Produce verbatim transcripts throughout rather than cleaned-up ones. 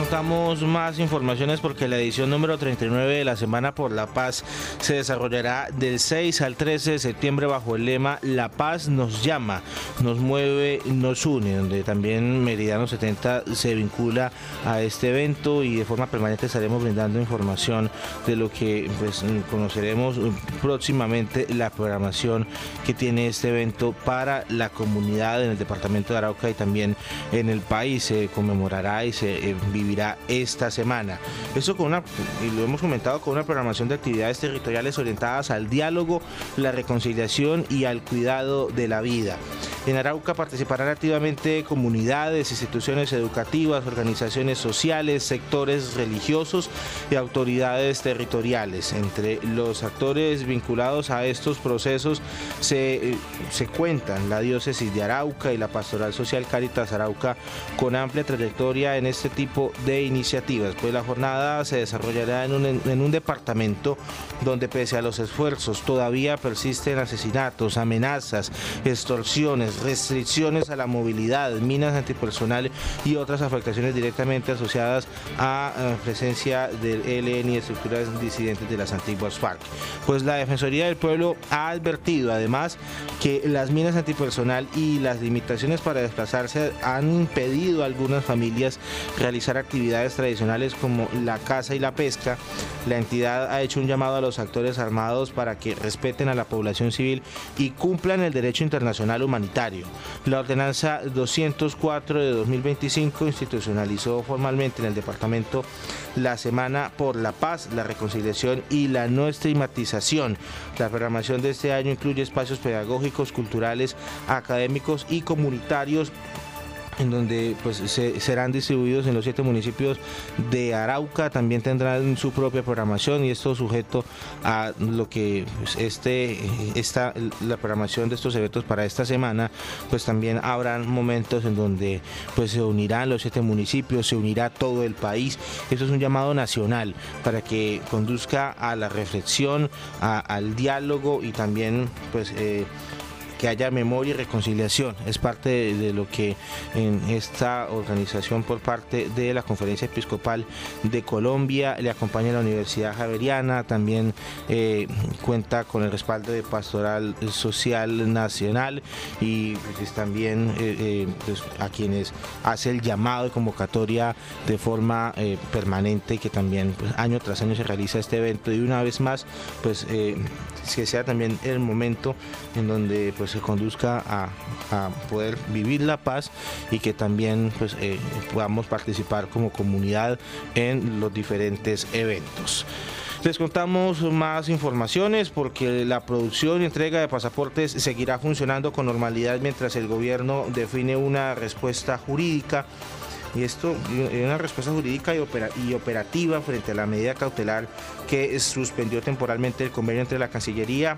contamos más informaciones porque la edición número treinta y nueve de la Semana por la Paz se desarrollará del seis al trece de septiembre bajo el lema La Paz nos llama, nos mueve, nos une, donde también Meridiano setenta se vincula a este evento y de forma permanente estaremos brindando información de lo que pues, conoceremos próximamente, la programación que tiene este evento para la comunidad en el departamento de Arauca y también en el país. Se conmemorará y se eh, vivirá esta semana. Eso con una, y lo hemos comentado, con una programación de actividades territoriales orientadas al diálogo, la reconciliación y al cuidado de la vida. En Arauca participarán activamente comunidades, instituciones educativas, organizaciones sociales, sectores religiosos y autoridades territoriales. Entre los actores vinculados a estos procesos se, se cuentan la Diócesis de Arauca y la Pastoral Social Cáritas Arauca, con amplia trayectoria en este tipo de iniciativas. Pues la jornada se desarrollará en un, en un departamento donde, pese a los esfuerzos, todavía persisten asesinatos, amenazas, extorsiones, restricciones a la movilidad, minas antipersonal y otras afectaciones directamente asociadas a la presencia del E L N y estructuras disidentes de las antiguas FARC. Pues la Defensoría del Pueblo ha advertido además que las minas antipersonal y las limitaciones para desplazarse han impedido a algunas familias realizar actividades tradicionales como la caza y la pesca. La entidad ha hecho un llamado a los actores armados para que respeten a la población civil y cumplan el derecho internacional humanitario. La ordenanza doscientos cuatro de dos mil veinticinco institucionalizó formalmente en el departamento la Semana por la Paz, la Reconciliación y la no estigmatización. La programación de este año incluye espacios pedagógicos, culturales, académicos y comunitarios, en donde pues se, serán distribuidos en los siete municipios de Arauca. También tendrán su propia programación y esto sujeto a lo que pues, este, esta, la programación de estos eventos para esta semana, pues también habrán momentos en donde pues se unirán los siete municipios, se unirá todo el país. Esto es un llamado nacional para que conduzca a la reflexión, a, al diálogo y también pues eh, que haya memoria y reconciliación. Es parte de, de lo que en esta organización por parte de la Conferencia Episcopal de Colombia le acompaña la Universidad Javeriana, también eh, cuenta con el respaldo de Pastoral Social Nacional y pues, también eh, eh, pues, a quienes hace el llamado de convocatoria de forma eh, permanente, que también pues, año tras año se realiza este evento y una vez más pues eh, que sea también el momento en donde pues se conduzca a, a poder vivir la paz y que también pues eh, podamos participar como comunidad en los diferentes eventos. Les contamos más informaciones porque la producción y entrega de pasaportes seguirá funcionando con normalidad mientras el gobierno define una respuesta jurídica. Y esto es una respuesta jurídica y, opera, y operativa frente a la medida cautelar que suspendió temporalmente el convenio entre la Cancillería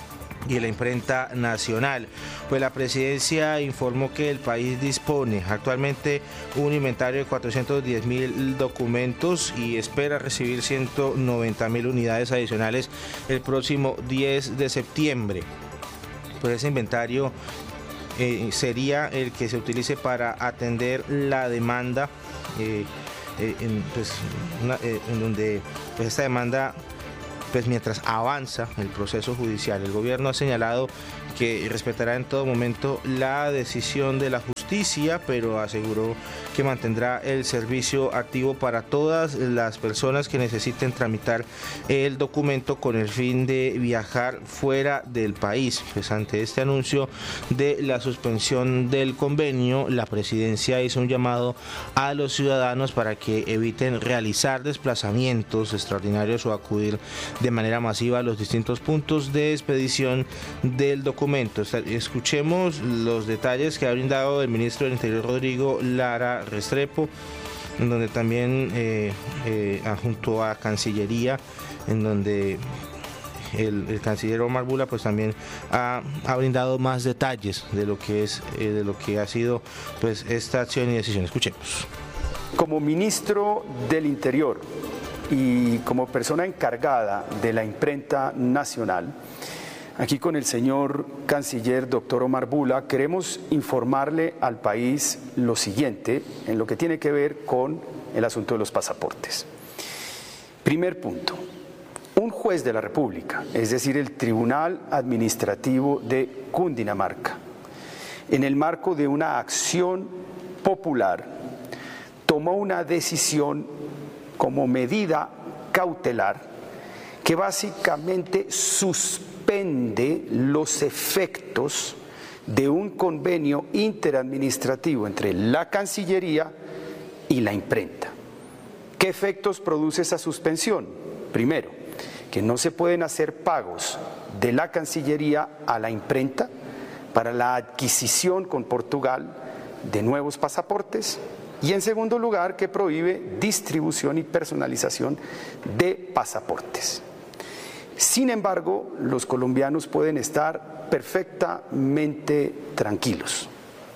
y la imprenta nacional. Pues la presidencia informó que el país dispone actualmente un inventario de cuatrocientos diez mil documentos y espera recibir ciento noventa mil unidades adicionales el próximo diez de septiembre. Pues ese inventario eh, sería el que se utilice para atender la demanda eh, eh, en, pues, una, eh, en donde pues, esta demanda pues mientras avanza el proceso judicial. El gobierno ha señalado que respetará en todo momento la decisión de la justicia, pero aseguró que mantendrá el servicio activo para todas las personas que necesiten tramitar el documento con el fin de viajar fuera del país. Pues ante este anuncio de la suspensión del convenio, la presidencia hizo un llamado a los ciudadanos para que eviten realizar desplazamientos extraordinarios o acudir de manera masiva a los distintos puntos de expedición del documento. Escuchemos los detalles que ha brindado el ministro del Interior, Rodrigo Lara Restrepo, en donde también eh, eh, junto a Cancillería, en donde el, el canciller Omar Bula pues también ha, ha brindado más detalles de lo que es eh, de lo que ha sido pues esta acción y decisión. Escuchemos. Como ministro del Interior y como persona encargada de la imprenta nacional, aquí con el señor canciller doctor Omar Bula, queremos informarle al país lo siguiente en lo que tiene que ver con el asunto de los pasaportes. Primer punto. Un juez de la República, es decir, el Tribunal Administrativo de Cundinamarca, en el marco de una acción popular, tomó una decisión como medida cautelar que básicamente suspende los efectos de un convenio interadministrativo entre la Cancillería y la imprenta. ¿Qué efectos produce esa suspensión? Primero, que no se pueden hacer pagos de la Cancillería a la imprenta para la adquisición con Portugal de nuevos pasaportes, y en segundo lugar que prohíbe distribución y personalización de pasaportes. Sin embargo, los colombianos pueden estar perfectamente tranquilos.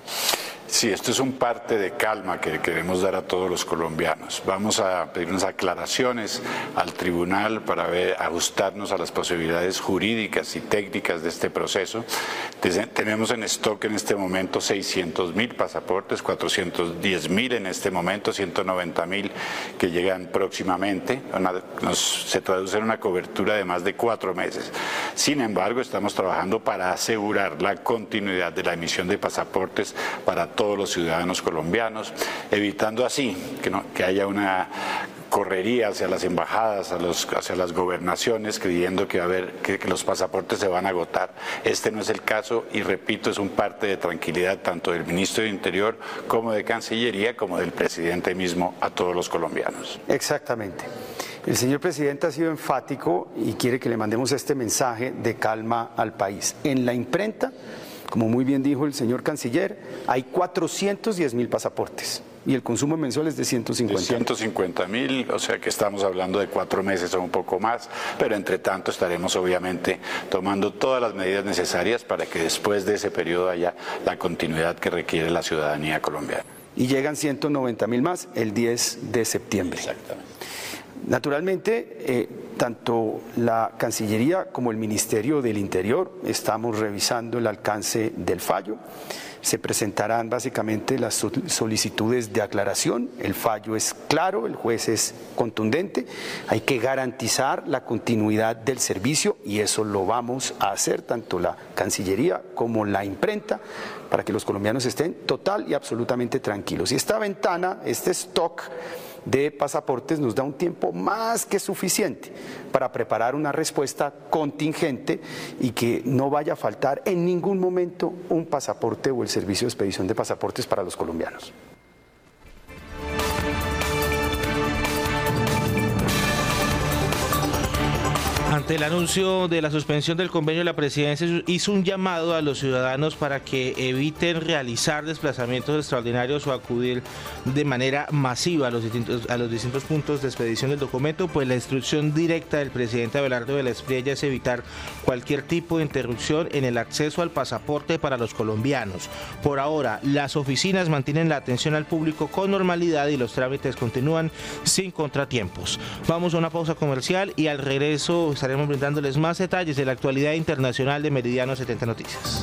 Sí, esto es un parte de calma que queremos dar a todos los colombianos. Vamos a pedir unas aclaraciones al tribunal para ver, ajustarnos a las posibilidades jurídicas y técnicas de este proceso. Tenemos en stock en este momento seiscientos mil pasaportes, cuatrocientos diez mil en este momento, ciento noventa mil que llegan próximamente. Una, nos, se traduce en una cobertura de más de cuatro meses. Sin embargo, estamos trabajando para asegurar la continuidad de la emisión de pasaportes para todos los ciudadanos colombianos, evitando así que, no, que haya una correría hacia las embajadas, a los, hacia las gobernaciones, creyendo que, va a haber, que, que los pasaportes se van a agotar. Este no es el caso y, repito, es un parte de tranquilidad tanto del ministro de Interior como de Cancillería, como del presidente mismo a todos los colombianos. Exactamente. El señor presidente ha sido enfático y quiere que le mandemos este mensaje de calma al país. En la imprenta, como muy bien dijo el señor canciller, hay cuatrocientos diez mil pasaportes y el consumo mensual es de ciento cincuenta. De ciento cincuenta mil, o sea que estamos hablando de cuatro meses o un poco más, pero entre tanto estaremos obviamente tomando todas las medidas necesarias para que después de ese periodo haya la continuidad que requiere la ciudadanía colombiana. Y llegan ciento noventa mil más el diez de septiembre. Exactamente. Naturalmente, eh, tanto la Cancillería como el Ministerio del Interior estamos revisando el alcance del fallo. Se presentarán básicamente las solicitudes de aclaración. El fallo es claro, el juez es contundente. Hay que garantizar la continuidad del servicio y eso lo vamos a hacer tanto la Cancillería como la imprenta para que los colombianos estén total y absolutamente tranquilos. Y esta ventana, este stock de pasaportes nos da un tiempo más que suficiente para preparar una respuesta contingente y que no vaya a faltar en ningún momento un pasaporte o el servicio de expedición de pasaportes para los colombianos. Ante el anuncio de la suspensión del convenio, la presidencia hizo un llamado a los ciudadanos para que eviten realizar desplazamientos extraordinarios o acudir de manera masiva a los distintos, a los distintos puntos de expedición del documento, pues la instrucción directa del presidente Abelardo de la Espriella es evitar cualquier tipo de interrupción en el acceso al pasaporte para los colombianos. Por ahora, las oficinas mantienen la atención al público con normalidad y los trámites continúan sin contratiempos. Vamos a una pausa comercial y al regreso estaremos brindándoles más detalles de la actualidad internacional de Meridiano setenta Noticias.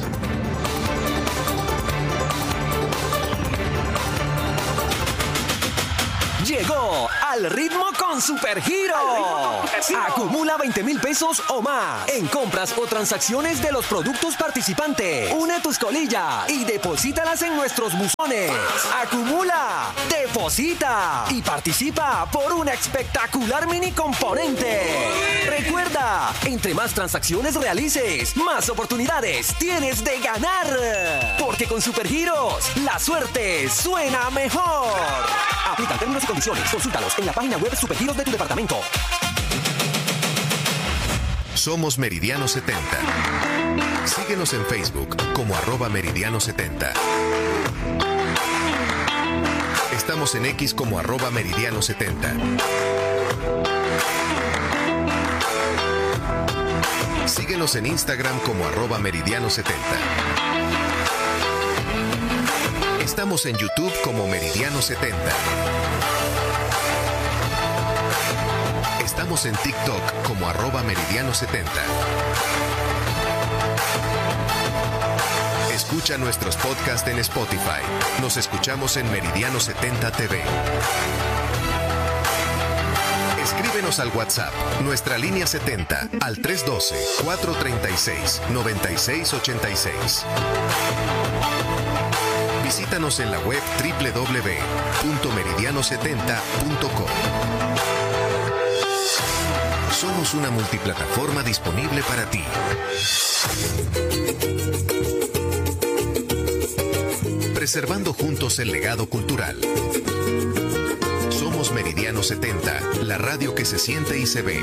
Llegó Al Ritmo con Supergiro. Acumula veinte mil pesos o más en compras o transacciones de los productos participantes. Une tus colillas y deposítalas en nuestros buzones. Acumula, deposita y participa por un espectacular mini componente. Recuerda, entre más transacciones realices, más oportunidades tienes de ganar. Porque con Supergiros, la suerte suena mejor. Aplican términos y condiciones. Consúltalos en la página web Supergiros de tu departamento. Somos Meridiano setenta. Síguenos en Facebook como arroba Meridiano setenta. Estamos en X como arroba Meridiano setenta. Síguenos en Instagram como arroba Meridiano setenta. Estamos en YouTube como Meridiano setenta. Estamos en TikTok como arroba Meridiano setenta. Escucha nuestros podcasts en Spotify. Nos escuchamos en Meridiano setenta T V. Escríbenos al WhatsApp, nuestra línea setenta, al tres uno dos, cuatro tres seis, nueve seis ocho seis. Visítanos en la web doble u doble u doble u punto meridiano setenta punto com. Somos una multiplataforma disponible para ti. Preservando juntos el legado cultural. Somos Meridiano setenta, la radio que se siente y se ve.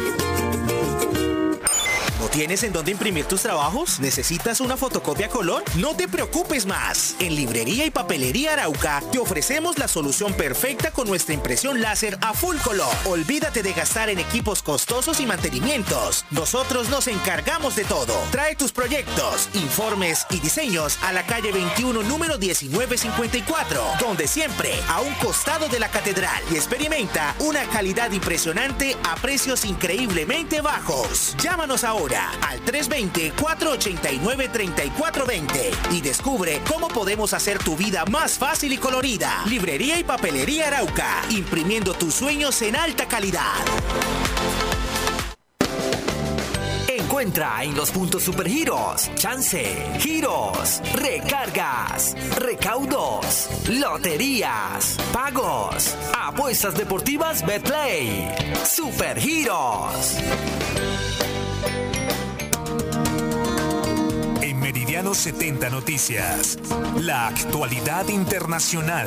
¿No tienes en dónde imprimir tus trabajos? ¿Necesitas una fotocopia a color? No te preocupes más. En Librería y Papelería Arauca te ofrecemos la solución perfecta con nuestra impresión láser a full color. Olvídate de gastar en equipos costosos y mantenimientos. Nosotros nos encargamos de todo. Trae tus proyectos, informes y diseños a la calle veintiuno, número diecinueve cincuenta y cuatro, donde siempre a un costado de la catedral, y experimenta una calidad impresionante a precios increíblemente bajos. Llámanos ahora al tres dos cero, cuatro ocho nueve, tres cuatro dos cero y descubre cómo podemos hacer tu vida más fácil y colorida. Librería y Papelería Arauca, imprimiendo tus sueños en alta calidad. Encuentra en los puntos Supergiros, chance, giros, recargas, recaudos, loterías, pagos, apuestas deportivas Betplay. Supergiros. En Meridiano setenta Noticias, la actualidad internacional.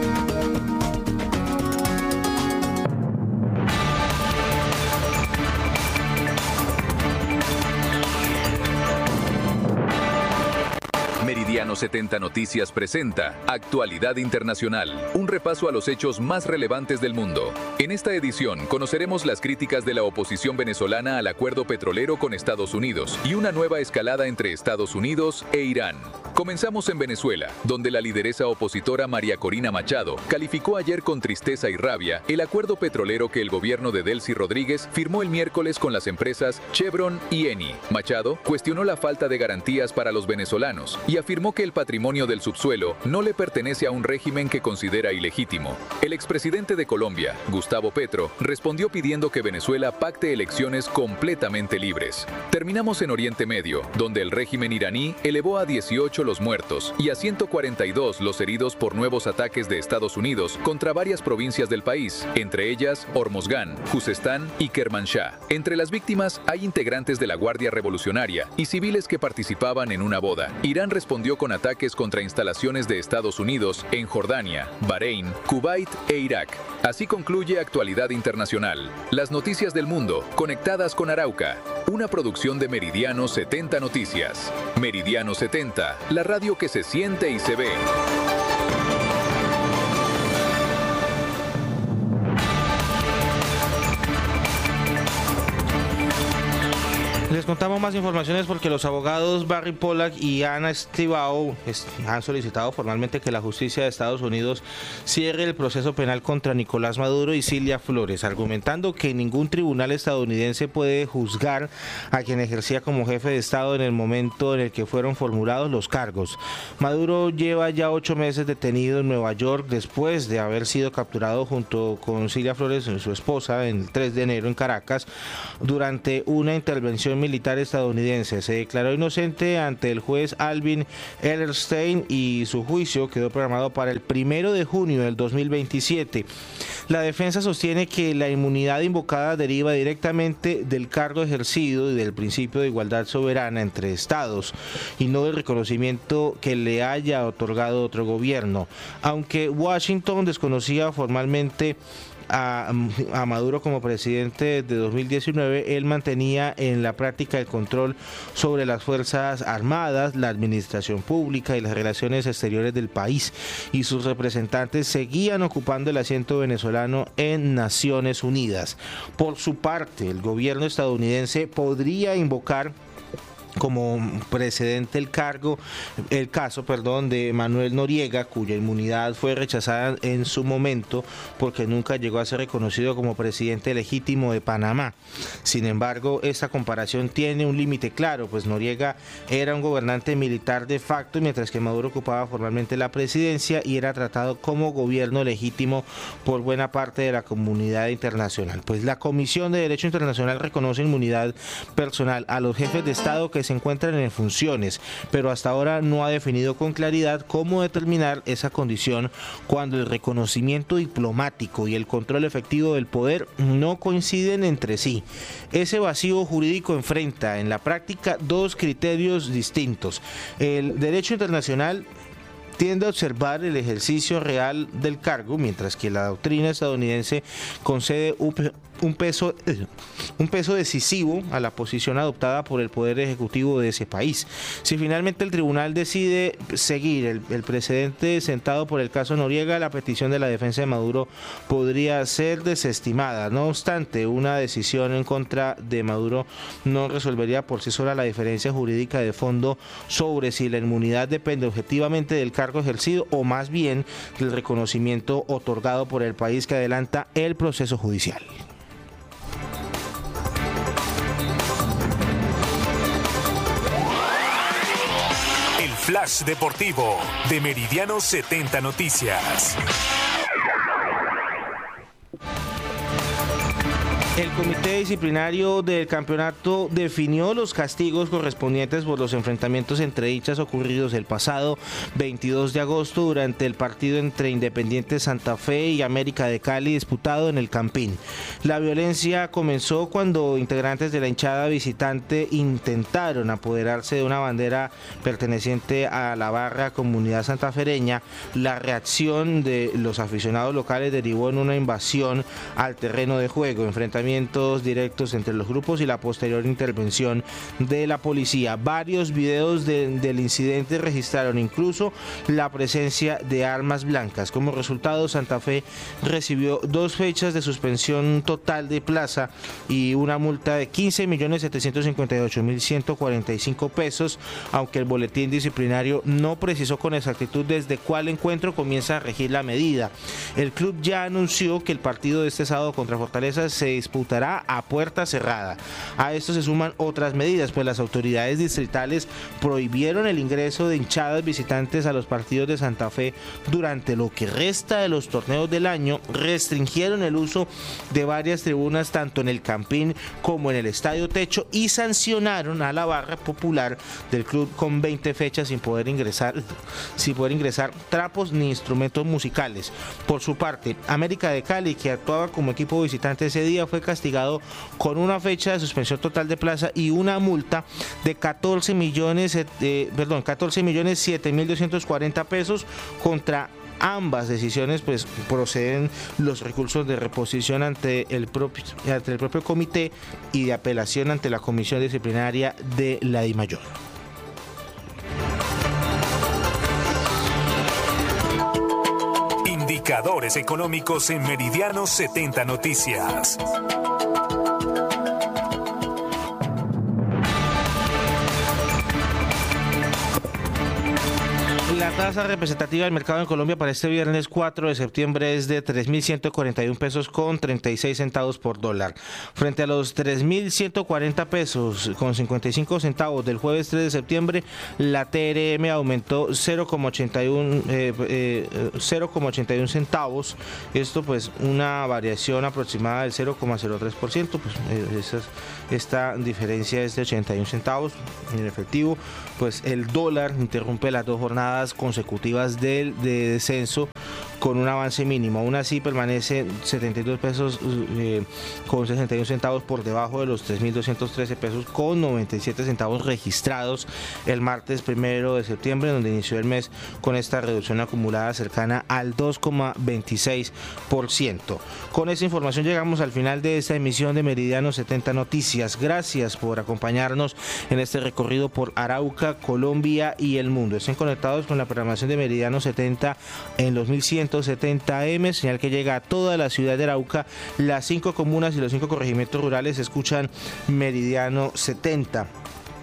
Meridiano setenta Noticias presenta Actualidad Internacional, un repaso a los hechos más relevantes del mundo. En esta edición conoceremos las críticas de la oposición venezolana al acuerdo petrolero con Estados Unidos y una nueva escalada entre Estados Unidos e Irán. Comenzamos en Venezuela, donde la lideresa opositora María Corina Machado calificó ayer con tristeza y rabia el acuerdo petrolero que el gobierno de Delcy Rodríguez firmó el miércoles con las empresas Chevron y Eni. Machado cuestionó la falta de garantías para los venezolanos y afirmó que el patrimonio del subsuelo no le pertenece a un régimen que considera ilegítimo. El expresidente de Colombia, Gustavo Petro, respondió pidiendo que Venezuela pacte elecciones completamente libres. Terminamos en Oriente Medio, donde el régimen iraní elevó a dieciocho los muertos y a ciento cuarenta y dos los heridos por nuevos ataques de Estados Unidos contra varias provincias del país, entre ellas Hormozgán, Juzestán y Kermanshah. Entre las víctimas hay integrantes de la Guardia Revolucionaria y civiles que participaban en una boda. Irán respondió con ataques contra instalaciones de Estados Unidos en Jordania, Bahrein, Kuwait e Irak. Así concluye Actualidad Internacional. Las noticias del mundo conectadas con Arauca. Una producción de Meridiano setenta Noticias. Meridiano setenta, la radio que se siente y se ve. Les contamos más informaciones porque los abogados Barry Pollack y Anna Stivao han solicitado formalmente que la justicia de Estados Unidos cierre el proceso penal contra Nicolás Maduro y Cilia Flores, argumentando que ningún tribunal estadounidense puede juzgar a quien ejercía como jefe de Estado en el momento en el que fueron formulados los cargos. Maduro lleva ya ocho meses detenido en Nueva York después de haber sido capturado junto con Cilia Flores, su esposa, el tres de enero en Caracas durante una intervención militar estadounidense. Se declaró inocente ante el juez Alvin Ellerstein y su juicio quedó programado para el primero de junio del dos mil veintisiete. La defensa sostiene que la inmunidad invocada deriva directamente del cargo ejercido y del principio de igualdad soberana entre estados y no del reconocimiento que le haya otorgado otro gobierno. Aunque Washington desconocía formalmente A, a Maduro como presidente de dos mil diecinueve, él mantenía en la práctica el control sobre las Fuerzas Armadas, la administración pública y las relaciones exteriores del país, y sus representantes seguían ocupando el asiento venezolano en Naciones Unidas. Por su parte, el gobierno estadounidense podría invocar como precedente el cargo, el caso, perdón, de Manuel Noriega, cuya inmunidad fue rechazada en su momento porque nunca llegó a ser reconocido como presidente legítimo de Panamá. Sin embargo, esta comparación tiene un límite claro, pues Noriega era un gobernante militar de facto, mientras que Maduro ocupaba formalmente la presidencia y era tratado como gobierno legítimo por buena parte de la comunidad internacional. Pues la Comisión de Derecho Internacional reconoce inmunidad personal a los jefes de Estado que se encuentran en funciones, pero hasta ahora no ha definido con claridad cómo determinar esa condición cuando el reconocimiento diplomático y el control efectivo del poder no coinciden entre sí. Ese vacío jurídico enfrenta en la práctica dos criterios distintos. El derecho internacional tiende a observar el ejercicio real del cargo, mientras que la doctrina estadounidense concede un un peso, un peso decisivo a la posición adoptada por el Poder Ejecutivo de ese país. Si finalmente el tribunal decide seguir el, el precedente sentado por el caso Noriega, la petición de la defensa de Maduro podría ser desestimada. No obstante, una decisión en contra de Maduro no resolvería por sí sola la diferencia jurídica de fondo sobre si la inmunidad depende objetivamente del cargo ejercido o más bien del reconocimiento otorgado por el país que adelanta el proceso judicial. Flash Deportivo de Meridiano setenta Noticias. El Comité Disciplinario del Campeonato definió los castigos correspondientes por los enfrentamientos entre hinchas ocurridos el pasado veintidós de agosto durante el partido entre Independiente Santa Fe y América de Cali disputado en el Campín. La violencia comenzó cuando integrantes de la hinchada visitante intentaron apoderarse de una bandera perteneciente a la barra comunidad santafereña. La reacción de los aficionados locales derivó en una invasión al terreno de juego, enfrentamientos directos entre los grupos y la posterior intervención de la policía. Varios videos de, del incidente registraron incluso la presencia de armas blancas. Como resultado, Santa Fe recibió dos fechas de suspensión total de plaza y una multa de quince millones setecientos cincuenta y ocho mil ciento cuarenta y cinco pesos, aunque el boletín disciplinario no precisó con exactitud desde cuál encuentro comienza a regir la medida. El club ya anunció que el partido de este sábado contra Fortaleza se disputará a puerta cerrada. A esto se suman otras medidas, pues las autoridades distritales prohibieron el ingreso de hinchadas visitantes a los partidos de Santa Fe durante lo que resta de los torneos del año, restringieron el uso de varias tribunas tanto en el Campín como en el Estadio Techo y sancionaron a la barra popular del club con veinte fechas sin poder ingresar, sin poder ingresar trapos ni instrumentos musicales. Por su parte, América de Cali, que actuaba como equipo visitante ese día, fue castigado con una fecha de suspensión total de plaza y una multa de catorce millones, eh, perdón, catorce millones siete mil doscientos cuarenta pesos. Contra ambas decisiones pues proceden los recursos de reposición ante el propio, ante el propio comité y de apelación ante la Comisión Disciplinaria de la DIMAYOR. Indicadores económicos en Meridiano setenta Noticias. La tasa representativa del mercado en Colombia para este viernes cuatro de septiembre es de tres mil ciento cuarenta y un pesos con treinta y seis centavos por dólar, frente a los tres mil ciento cuarenta pesos con cincuenta y cinco centavos del jueves tres de septiembre. La T R M aumentó cero coma ochenta y uno eh, eh, cero coma ochenta y uno centavos, esto pues una variación aproximada del cero coma cero tres por ciento, pues eh, esa, esta diferencia es de ochenta y uno centavos en efectivo. Pues el dólar interrumpe las dos jornadas consecutivas de, de descenso con un avance mínimo. Aún así permanece setenta y dos pesos eh, con sesenta y uno centavos por debajo de los tres mil doscientos trece pesos con noventa y siete centavos registrados el martes primero de septiembre, donde inició el mes con esta reducción acumulada cercana al dos coma veintiséis por ciento. Con esta información llegamos al final de esta emisión de Meridiano setenta Noticias. Gracias por acompañarnos en este recorrido por Arauca, Colombia y el mundo. Estén conectados con la programación de Meridiano setenta en los mil ciento setenta eme, señal que llega a toda la ciudad de Arauca. Las cinco comunas y los cinco corregimientos rurales escuchan Meridiano setenta.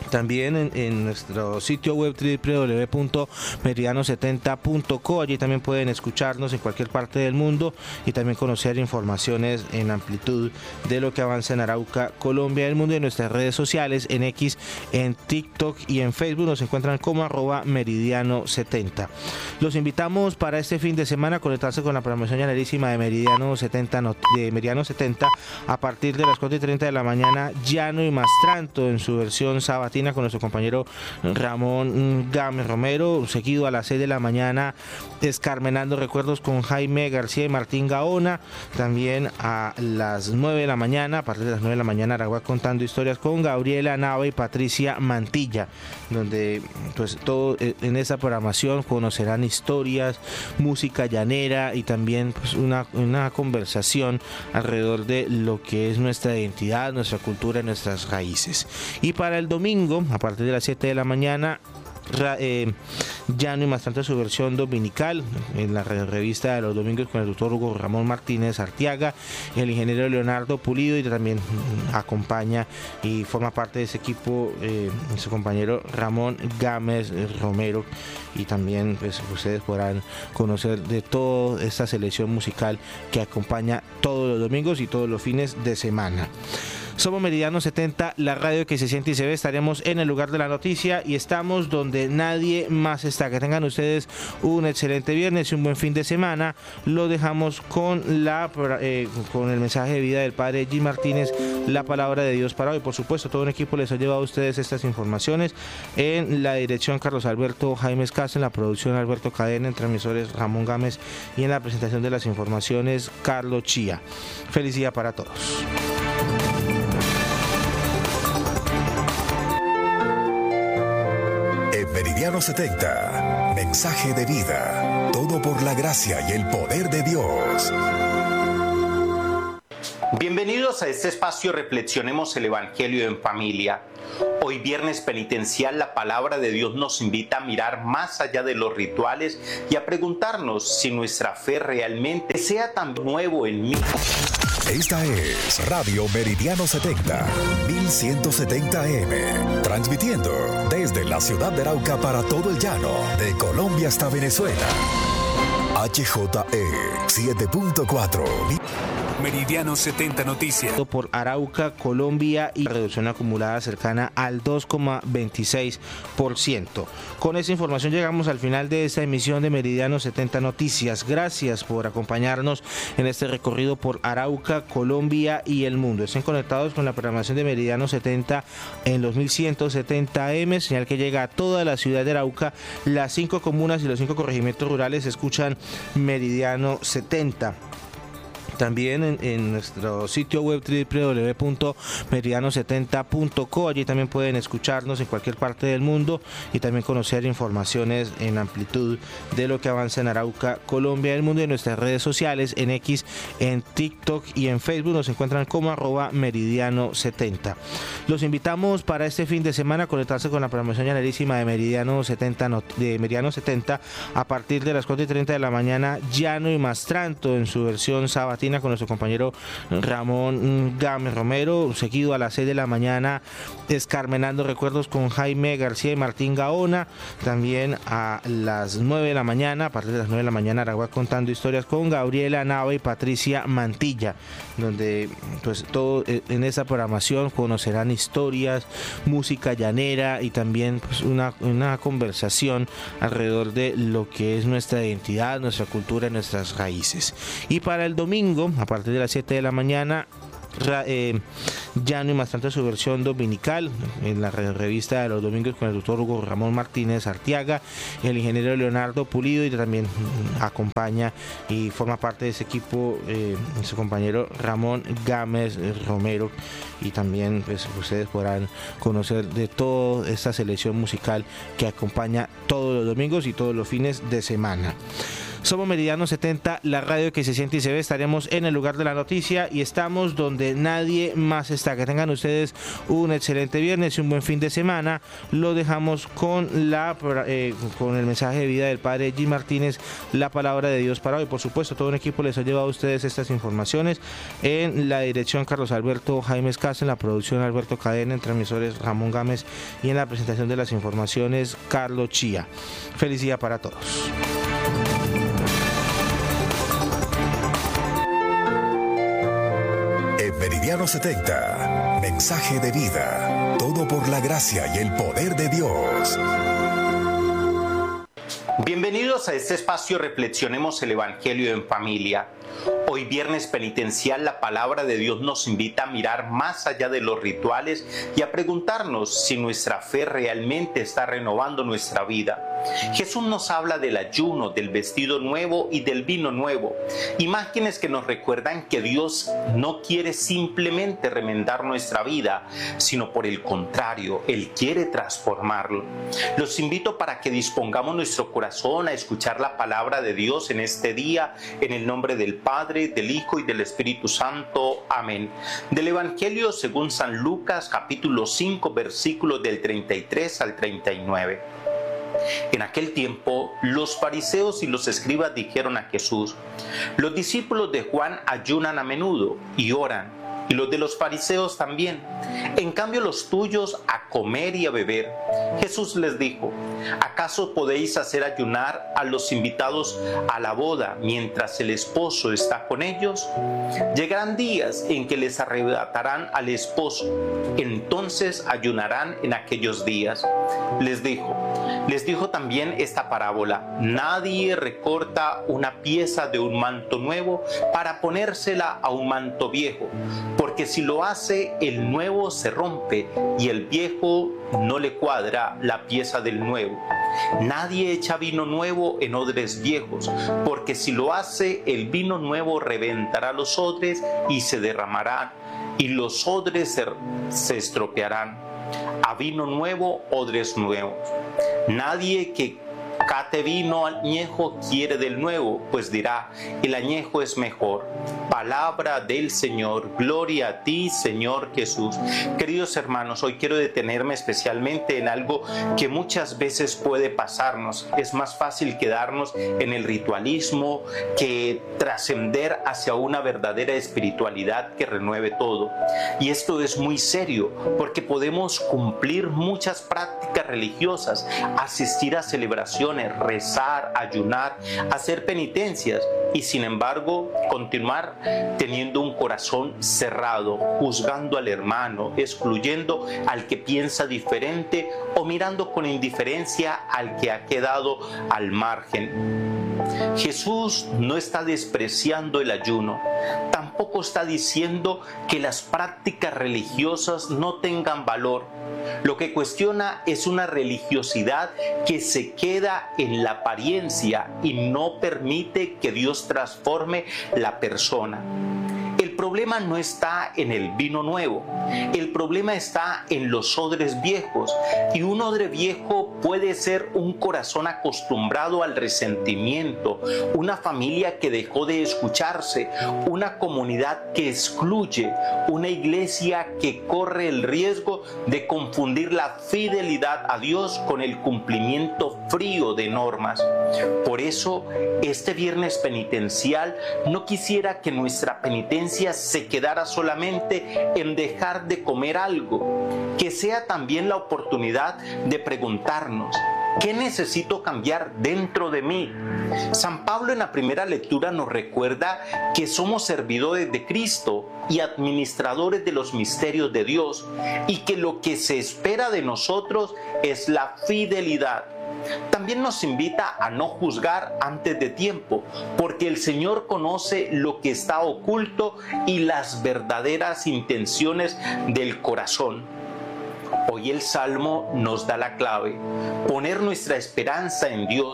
También en, en nuestro sitio web doble u doble u doble u punto meridiano setenta punto co, allí también pueden escucharnos en cualquier parte del mundo y también conocer informaciones en amplitud de lo que avanza en Arauca, Colombia y el mundo, y en nuestras redes sociales, en X, en TikTok y en Facebook nos encuentran como arroba meridiano setenta. Los invitamos para este fin de semana a conectarse con la programación llanerísima de Meridiano setenta, de Meridiano setenta a partir de las cuatro y treinta de la mañana, Llano y Mastranto en su versión sabatina con nuestro compañero Ramón Gámez Romero, seguido a las seis de la mañana Escarmenando Recuerdos con Jaime García y Martín Gaona, también a las nueve de la mañana, a partir de las nueve de la mañana Aragua Contando Historias con Gabriela Nava y Patricia Mantilla, donde pues todo en esa programación conocerán historias, música llanera y también pues, una, una conversación alrededor de lo que es nuestra identidad, nuestra cultura y nuestras raíces. Y para el domingo, a partir de las siete de la mañana, Eh, Llano y Mastranto su versión dominical en la revista de los domingos con el doctor Hugo Ramón Martínez Artiaga, el ingeniero Leonardo Pulido, y también acompaña y forma parte de ese equipo eh, su compañero Ramón Gámez Romero, y también pues, ustedes podrán conocer de toda esta selección musical que acompaña todos los domingos y todos los fines de semana. Somos Meridiano setenta, la radio que se siente y se ve. Estaremos en el lugar de la noticia y estamos donde nadie más está. Que tengan ustedes un excelente viernes y un buen fin de semana. Lo dejamos con la eh, con el mensaje de vida del padre G. Martínez, la palabra de Dios para hoy. Por supuesto, todo un equipo les ha llevado a ustedes estas informaciones. En la dirección, Carlos Alberto Jaime Escasa, en la producción, Alberto Cadena, en transmisores, Ramón Gámez, y en la presentación de las informaciones, Carlos Chía. Feliz día para todos. Meridiano setenta, mensaje de vida, todo por la gracia y el poder de Dios. Bienvenidos a este espacio Reflexionemos el Evangelio en Familia. Hoy viernes penitencial, la palabra de Dios nos invita a mirar más allá de los rituales y a preguntarnos si nuestra fe realmente sea tan nuevo en mí. Esta es Radio Meridiano setenta, mil ciento setenta A M, transmitiendo desde la ciudad de Arauca para todo el llano, de Colombia hasta Venezuela. H J E siete punto cuatro. Meridiano setenta Noticias. Por Arauca, Colombia, y reducción acumulada cercana al dos coma veintiséis por ciento. Con esa información llegamos al final de esta emisión de Meridiano setenta Noticias. Gracias por acompañarnos en este recorrido por Arauca, Colombia y el mundo. Estén conectados con la programación de Meridiano setenta en los mil ciento setenta A M, señal que llega a toda la ciudad de Arauca. Las cinco comunas y los cinco corregimientos rurales escuchan Meridiano setenta. También en, en nuestro sitio web doble u doble u doble u punto meridiano setenta punto co, allí también pueden escucharnos en cualquier parte del mundo y también conocer informaciones en amplitud de lo que avanza en Arauca, Colombia y el mundo, y en nuestras redes sociales, en X, en TikTok y en Facebook nos encuentran como arroba meridiano setenta. Los invitamos para este fin de semana a conectarse con la programación llanerísima de Meridiano setenta, de Meridiano setenta a partir de las cuatro y treinta de la mañana, Llano y Mastranto en su versión sabatina con nuestro compañero Ramón Gámez Romero, seguido a las seis de la mañana Escarmenando Recuerdos con Jaime García y Martín Gaona, también a las nueve de la mañana, a partir de las nueve de la mañana Aragua Contando Historias con Gabriela Nava y Patricia Mantilla, donde pues todo en esa programación conocerán historias, música llanera y también pues, una, una conversación alrededor de lo que es nuestra identidad, nuestra cultura y nuestras raíces. Y para el domingo, a partir de las siete de la mañana, Eh, Llano y Mastranto su versión dominical en la revista de los domingos con el doctor Hugo Ramón Martínez Artiaga, el ingeniero Leonardo Pulido, y también acompaña y forma parte de ese equipo eh, su compañero Ramón Gámez Romero, y también pues, ustedes podrán conocer de toda esta selección musical que acompaña todos los domingos y todos los fines de semana. Somos Meridiano setenta, la radio que se siente y se ve. Estaremos en el lugar de la noticia y estamos donde nadie más está. Que tengan ustedes un excelente viernes y un buen fin de semana. Lo dejamos con la eh, con el mensaje de vida del padre G. Martínez, la palabra de Dios para hoy. Por supuesto, todo un equipo les ha llevado a ustedes estas informaciones. En la dirección, Carlos Alberto Jaime Escasa, en la producción, Alberto Cadena, en transmisores, Ramón Gámez, y en la presentación de las informaciones, Carlos Chía. Feliz día para todos. En Meridiano setenta, mensaje de vida. Todo por la gracia y el poder de Dios. Bienvenidos a este espacio Reflexionemos el Evangelio en Familia. Hoy viernes penitencial, la palabra de Dios nos invita a mirar más allá de los rituales y a preguntarnos si nuestra fe realmente está renovando nuestra vida. Jesús nos habla del ayuno, del vestido nuevo y del vino nuevo, imágenes que nos recuerdan que Dios no quiere simplemente remendar nuestra vida, sino por el contrario, Él quiere transformarlo. Los invito para que dispongamos nuestro corazón a escuchar la palabra de Dios en este día, en el nombre del Padre, del Hijo y del Espíritu Santo. Amén. Del Evangelio según San Lucas, capítulo cinco, versículos del treinta y tres al treinta y nueve. En aquel tiempo, los fariseos y los escribas dijeron a Jesús: los discípulos de Juan ayunan a menudo y oran, y los de los fariseos también. En cambio, los tuyos a comer y a beber. Jesús les dijo: ¿acaso podéis hacer ayunar a los invitados a la boda mientras el esposo está con ellos? Llegarán días en que les arrebatarán al esposo, entonces ayunarán en aquellos días. Les dijo, les dijo también esta parábola: nadie recorta una pieza de un manto nuevo para ponérsela a un manto viejo, porque si lo hace, el nuevo se rompe y el viejo no le cuadra la pieza del nuevo. Nadie echa vino nuevo en odres viejos, porque si lo hace, el vino nuevo reventará los odres y se derramarán, y los odres se, se estropearán. A vino nuevo, odres nuevos. Nadie que cate vino añejo quiere del nuevo, pues dirá: el añejo es mejor. Palabra del Señor. Gloria a ti, Señor Jesús. Queridos hermanos, hoy quiero detenerme especialmente en algo que muchas veces puede pasarnos. Es más fácil quedarnos en el ritualismo que trascender hacia una verdadera espiritualidad que renueve todo. Y esto es muy serio, porque podemos cumplir muchas prácticas religiosas, asistir a celebraciones, rezar, ayunar, hacer penitencias y sin embargo continuar teniendo un corazón cerrado, juzgando al hermano, excluyendo al que piensa diferente o mirando con indiferencia al que ha quedado al margen. Jesús no está despreciando el ayuno, tampoco está diciendo que las prácticas religiosas no tengan valor. Lo que cuestiona es una religiosidad que se queda en la apariencia y no permite que Dios transforme la persona. El problema no está en el vino nuevo, el problema está en los odres viejos, y un odre viejo puede ser un corazón acostumbrado al resentimiento, una familia que dejó de escucharse, una comunidad que excluye, una iglesia que corre el riesgo de confundir la fidelidad a Dios con el cumplimiento frío de normas. Por eso, este viernes penitencial no quisiera que nuestra penitencia se quedara solamente en dejar de comer algo, que sea también la oportunidad de preguntarnos: ¿qué necesito cambiar dentro de mí? San Pablo en la primera lectura nos recuerda que somos servidores de Cristo y administradores de los misterios de Dios, y que lo que se espera de nosotros es la fidelidad. También nos invita a no juzgar antes de tiempo, porque el Señor conoce lo que está oculto y las verdaderas intenciones del corazón. Hoy el Salmo nos da la clave: poner nuestra esperanza en Dios,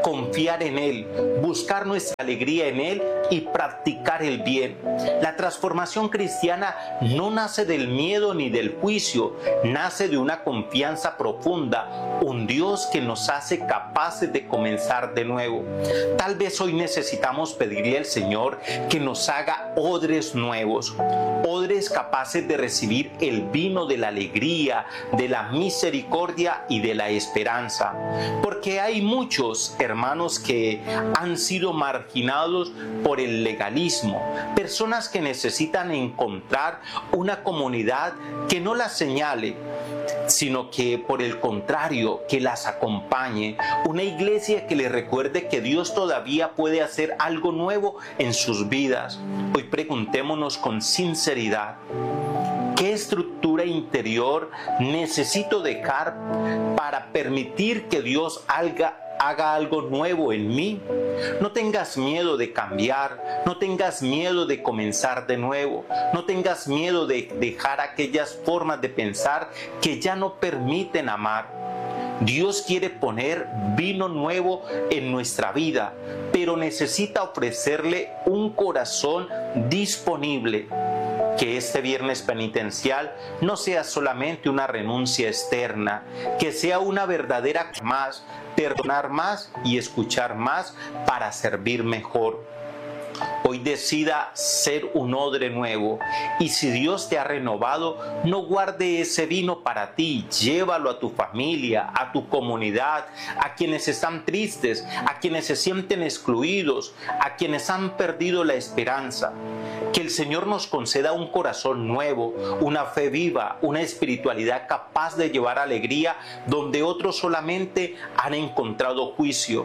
confiar en Él, buscar nuestra alegría en Él y practicar el bien. La transformación cristiana no nace del miedo ni del juicio, nace de una confianza profunda, un Dios que nos hace capaces de comenzar de nuevo. Tal vez hoy necesitamos pedirle al Señor que nos haga odres nuevos, odres capaces de recibir el vino de la alegría, de la misericordia y de la esperanza. Porque hay muchos hermanos que han sido marginados por el legalismo, personas que necesitan encontrar una comunidad que no las señale, sino que por el contrario, que las acompañe, una iglesia que les recuerde que Dios todavía puede hacer algo nuevo en sus vidas. Hoy preguntémonos con sinceridad, ¿qué estructura interior necesito dejar para permitir que Dios haga haga algo nuevo en mí? No tengas miedo de cambiar, no tengas miedo de comenzar de nuevo, no tengas miedo de dejar aquellas formas de pensar que ya no permiten amar. Dios quiere poner vino nuevo en nuestra vida, pero necesita ofrecerle un corazón disponible. Que este viernes penitencial no sea solamente una renuncia externa, que sea una verdadera más, perdonar más y escuchar más para servir mejor. Hoy decida ser un odre nuevo, y si Dios te ha renovado, no guarde ese vino para ti, llévalo a tu familia, a tu comunidad, a quienes están tristes, a quienes se sienten excluidos, a quienes han perdido la esperanza. Que el Señor nos conceda un corazón nuevo, una fe viva, una espiritualidad capaz de llevar alegría donde otros solamente han encontrado juicio.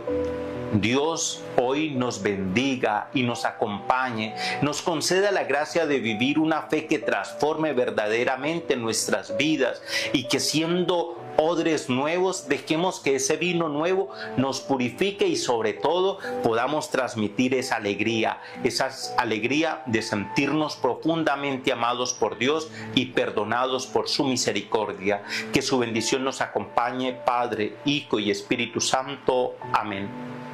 Dios hoy nos bendiga y nos acompañe, nos conceda la gracia de vivir una fe que transforme verdaderamente nuestras vidas, y que siendo odres nuevos dejemos que ese vino nuevo nos purifique y sobre todo podamos transmitir esa alegría, esa alegría de sentirnos profundamente amados por Dios y perdonados por su misericordia. Que su bendición nos acompañe, Padre, Hijo y Espíritu Santo. Amén.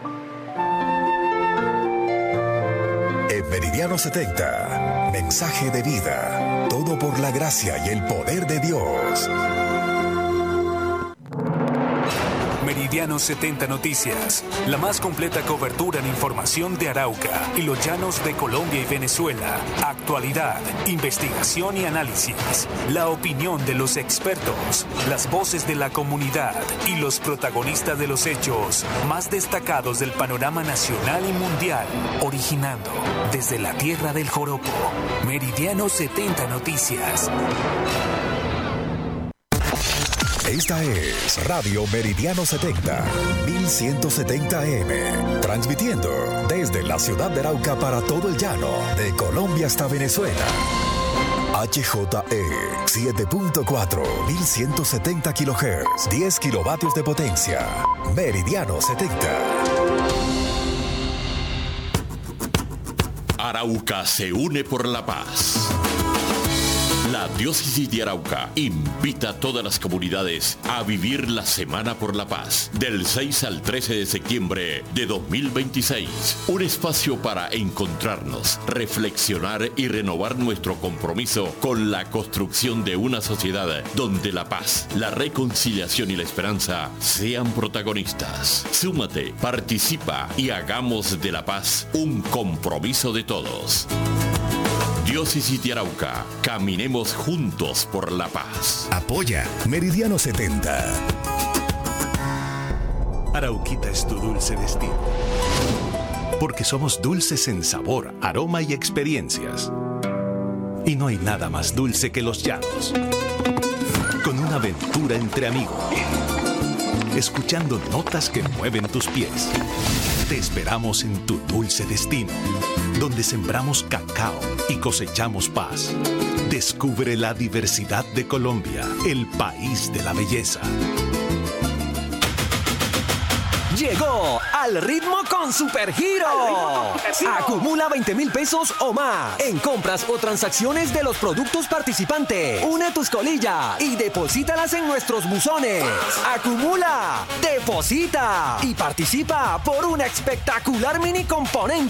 En Meridiano setenta, mensaje de vida, todo por la gracia y el poder de Dios. Meridiano setenta Noticias, la más completa cobertura en información de Arauca y los llanos de Colombia y Venezuela. Actualidad, investigación y análisis. La opinión de los expertos, las voces de la comunidad y los protagonistas de los hechos más destacados del panorama nacional y mundial. Originando desde la tierra del joropo. Meridiano setenta Noticias. Esta es Radio Meridiano setenta, mil ciento setenta A M, transmitiendo desde la ciudad de Arauca para todo el llano, de Colombia hasta Venezuela. H J E siete punto cuatro, mil ciento setenta kilohertz, diez kilovatios de potencia. Meridiano setenta. Arauca se une por la paz. La Diócesis de Arauca invita a todas las comunidades a vivir la Semana por la Paz del seis al trece de septiembre de dos mil veintiséis. Un espacio para encontrarnos, reflexionar y renovar nuestro compromiso con la construcción de una sociedad donde la paz, la reconciliación y la esperanza sean protagonistas. Súmate, participa y hagamos de la paz un compromiso de todos. Diócesis de Arauca, caminemos juntos por la paz. Apoya Meridiano setenta. Arauquita es tu dulce destino. Porque somos dulces en sabor, aroma y experiencias. Y no hay nada más dulce que los llanos. Con una aventura entre amigos. Escuchando notas que mueven tus pies. Te esperamos en tu dulce destino, donde sembramos cacao y cosechamos paz. Descubre la diversidad de Colombia, el país de la belleza. Llegó al ritmo con Supergiro. Acumula veinte mil pesos o más en compras o transacciones de los productos participantes. Une tus colillas y deposítalas en nuestros buzones. Acumula, deposita y participa por un espectacular mini componente.